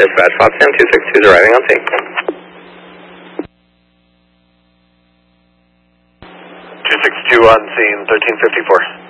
Dispatch, Potsdam 262 is arriving on scene. 262 on scene, 1354.